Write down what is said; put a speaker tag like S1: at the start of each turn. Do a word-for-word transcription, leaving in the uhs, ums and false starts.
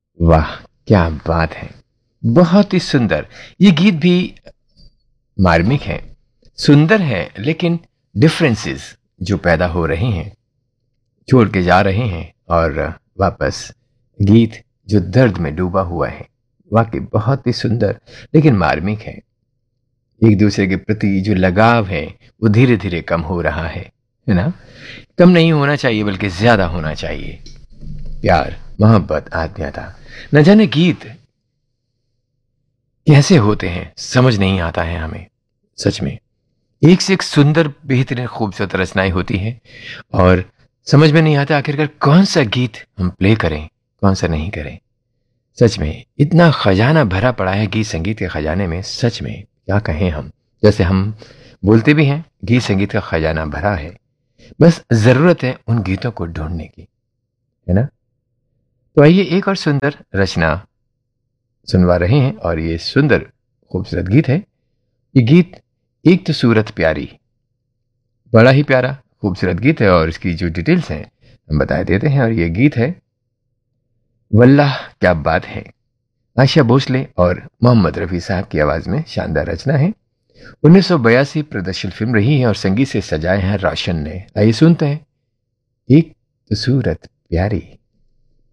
S1: वाह, क्या बात है। बहुत ही सुंदर। ये गीत भी मार्मिक है, सुंदर है, लेकिन डिफरेंसेस जो पैदा हो रहे हैं, छोड़ के जा रहे हैं और वापस गीत जो दर्द में डूबा हुआ है, वाकई बहुत ही सुंदर लेकिन मार्मिक है। एक दूसरे के प्रति जो लगाव है वो धीरे धीरे कम हो रहा है है ना? कम नहीं होना चाहिए बल्कि ज्यादा होना चाहिए। प्यार, मोहब्बत, आत्मीयता, न जाने गीत कैसे होते हैं समझ नहीं आता है हमें। सच में एक से एक सुंदर बेहतरीन खूबसूरत रचनाएं होती हैं और समझ में नहीं आता आखिरकार कौन सा गीत हम प्ले करें, कौन सा नहीं करें। सच में इतना खजाना भरा पड़ा है गीत संगीत के खजाने में, सच में क्या कहें हम। जैसे हम बोलते भी हैं गीत संगीत का खजाना भरा है, बस जरूरत है उन गीतों को ढूंढने की, है ना? तो आइए एक और सुंदर रचना सुनवा रहे हैं और ये सुंदर खूबसूरत गीत है। ये गीत एक तो सूरत प्यारी, बड़ा ही प्यारा खूबसूरत गीत है और इसकी जो डिटेल्स हैं हम बता देते हैं। और ये गीत है वल्लाह क्या बात है, आशा भोसले और मोहम्मद रफ़ी साहब की आवाज में शानदार रचना है। उन्नीस सौ बयासी प्रदर्शन फिल्म रही है और संगीत से सजाए हैं रोशन ने। आइए सुनते हैं एक तो सूरत प्यारी।